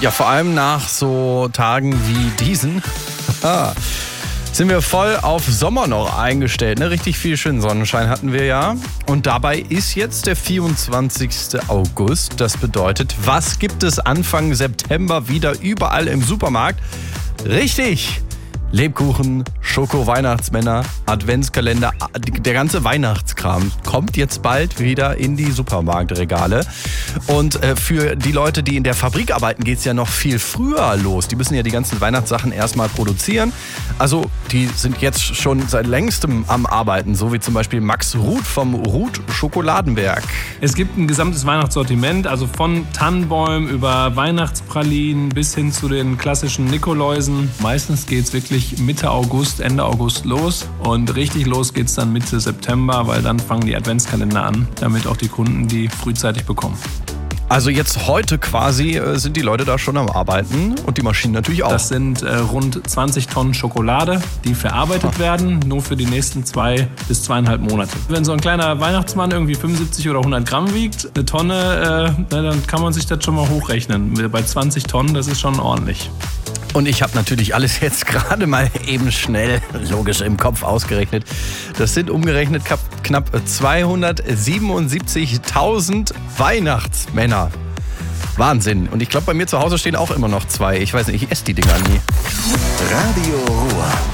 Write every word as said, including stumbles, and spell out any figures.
Ja, vor allem nach so Tagen wie diesen sind wir voll auf Sommer noch eingestellt. Ne? Richtig viel schönen Sonnenschein hatten wir ja. Und dabei ist jetzt der vierundzwanzigste August. Das bedeutet, was gibt es Anfang September wieder überall im Supermarkt? Richtig! Lebkuchen, Schoko-Weihnachtsmänner, Adventskalender, der ganze Weihnachtskram kommt jetzt bald wieder in die Supermarktregale. Und äh, für die Leute, die in der Fabrik arbeiten, geht es ja noch viel früher los. Die müssen ja die ganzen Weihnachtssachen erstmal produzieren. Also die sind jetzt schon seit längstem am Arbeiten, so wie zum Beispiel Max Ruth vom Ruth Schokoladenwerk. Es gibt ein gesamtes Weihnachtssortiment, also von Tannenbäumen über Weihnachtspralinen bis hin zu den klassischen Nikoläusen. Meistens geht es wirklich Mitte August, Ende August los und richtig los geht's dann Mitte September, weil dann fangen die Adventskalender an, damit auch die Kunden die frühzeitig bekommen. Also jetzt heute quasi äh, sind die Leute da schon am Arbeiten und die Maschinen natürlich auch. Das sind äh, rund zwanzig Tonnen Schokolade, die verarbeitet werden, nur für die nächsten zwei bis zweieinhalb Monate. Wenn so ein kleiner Weihnachtsmann irgendwie fünfundsiebzig oder hundert Gramm wiegt, eine Tonne, äh, dann kann man sich das schon mal hochrechnen. Bei zwanzig Tonnen, das ist schon ordentlich. Und ich habe natürlich alles jetzt gerade mal eben schnell, logisch im Kopf ausgerechnet. Das sind umgerechnet knapp zweihundertsiebenundsiebzigtausend Weihnachtsmänner. Wahnsinn. Und ich glaube, bei mir zu Hause stehen auch immer noch zwei. Ich weiß nicht, ich esse die Dinger nie. Radio Ruhr.